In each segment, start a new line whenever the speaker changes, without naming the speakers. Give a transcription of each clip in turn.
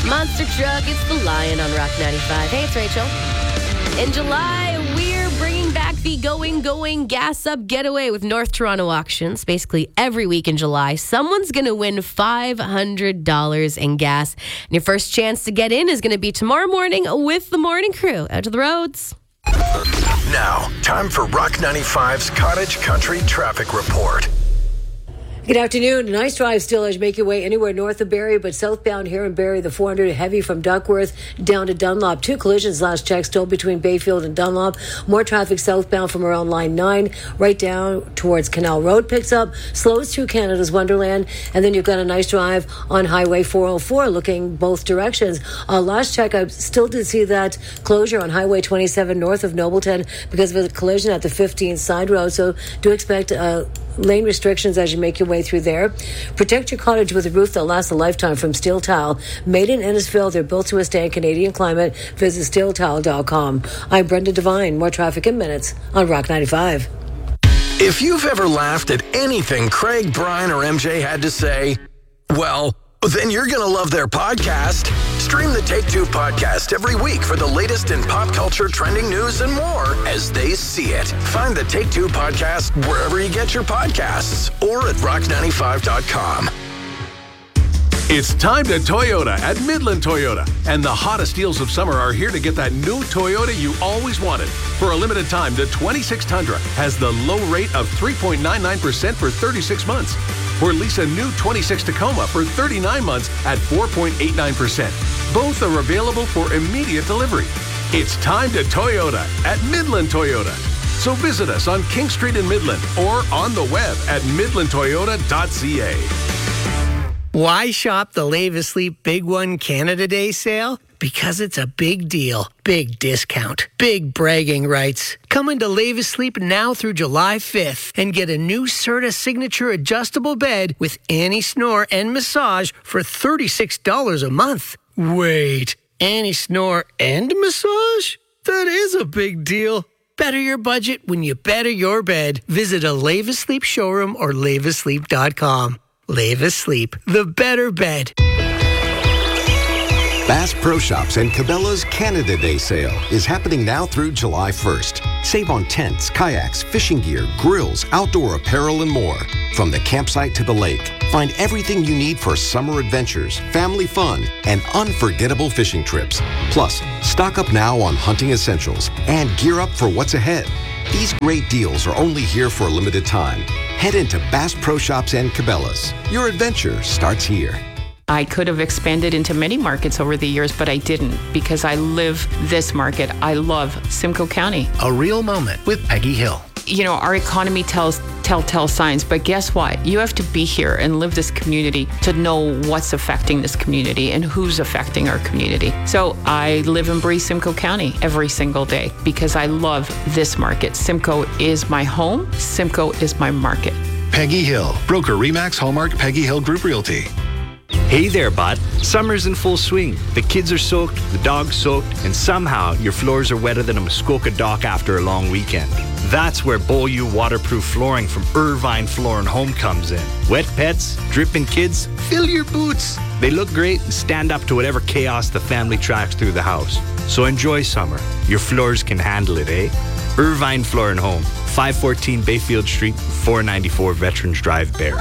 Monster Truck, it's the Lion on Rock 95. Hey, it's Rachel. In July, we're bringing back the Going Gas Up Getaway with North Toronto Auctions. Basically, every week in July, someone's going to win $500 in gas. And your first chance to get in is going to be tomorrow morning with the morning crew. Out to the roads.
Now, time for Rock 95's Cottage Country Traffic Report.
Good afternoon. Nice drive still as you make your way anywhere north of Barrie, but southbound here in Barrie, the 400 heavy from Duckworth down to Dunlop. 2 collisions last check still between Bayfield and Dunlop. More traffic southbound from around Line 9 right down towards Canal Road picks up. Slows through Canada's Wonderland. And then you've got a nice drive on Highway 404 looking both directions. Last check, I still did see that closure on Highway 27 north of Nobleton because of a collision at the 15th side road. So do expect lane restrictions as you make your way through there. Protect your cottage with a roof that lasts a lifetime from Steel Tile. Made in Innisfil, they're built to withstand Canadian climate. Visit steeltile.com. I'm Brenda Devine. More traffic in minutes on Rock 95.
If you've ever laughed at anything Craig, Brian, or MJ had to say, well, then you're going to love their podcast. Stream the Take Two podcast every week for the latest in pop culture, trending news, and more as they see it. Find the Take Two podcast wherever you get your podcasts or at rock95.com.
It's time to Toyota at Midland Toyota. And the hottest deals of summer are here to get that new Toyota you always wanted. For a limited time, the 26 Tundra has the low rate of 3.99% for 36 months. Or lease a new 26 Tacoma for 39 months at 4.89%. Both are available for immediate delivery. It's time to Toyota at Midland Toyota. So visit us on King Street in Midland or on the web at midlandtoyota.ca.
Why shop the Leave Asleep Big One Canada Day sale? Because it's a big deal, big discount, big bragging rights. Come into Leave Asleep now through July 5th and get a new Serta Signature adjustable bed with anti-snore and massage for $36 a month. Wait, anti-snore and massage? That is a big deal. Better your budget when you better your bed. Visit a Leave Asleep showroom or leaveasleep.com. Leave Asleep, the better bed.
Bass Pro Shops and Cabela's Canada Day sale is happening now through July 1st. Save on tents, kayaks, fishing gear, grills, outdoor apparel, and more. From the campsite to the lake, find everything you need for summer adventures, family fun, and unforgettable fishing trips. Plus, stock up now on hunting essentials and gear up for what's ahead. These great deals are only here for a limited time. Head into Bass Pro Shops and Cabela's. Your adventure starts here.
I could have expanded into many markets over the years, but I didn't because I live this market. I love Simcoe County.
A real moment with Peggy Hill.
You know, our economy tells telltale signs, but guess what? You have to be here and live this community to know what's affecting this community and who's affecting our community. So I live and breathe Simcoe County every single day because I love this market. Simcoe is my home. Simcoe is my market.
Peggy Hill, broker Remax Hallmark Peggy Hill Group Realty.
Hey there, bud. Summer's in full swing. The kids are soaked, the dog's soaked, and somehow your floors are wetter than a Muskoka dock after a long weekend. That's where Beaulieu waterproof flooring from Irvine Floor and Home comes in. Wet pets, dripping kids, fill your boots. They look great and stand up to whatever chaos the family tracks through the house. So enjoy summer. Your floors can handle it, eh? Irvine Floor and Home, 514 Bayfield Street, 494 Veterans Drive, Barrie.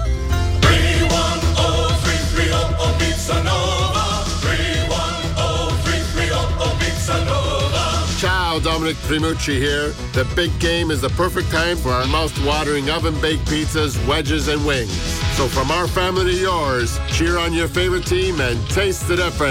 Ciao, Dominic Primucci here. The big game is the perfect time for our mouth-watering oven-baked pizzas, wedges, and wings. So from our family to yours, cheer on your favorite team and taste the difference.